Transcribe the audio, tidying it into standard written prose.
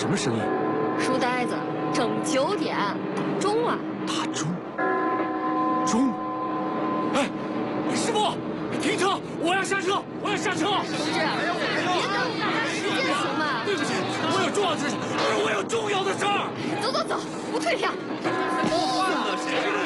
什么生意？ 书呆子，整9点，钟啊！ 打钟？钟？哎，师傅，停车！我要下车！我要下车！ 同志，别耽误大家时间行吗？ 对不起，我有重要的事，我有重要的事儿。 走走走，不退票。 换了谁？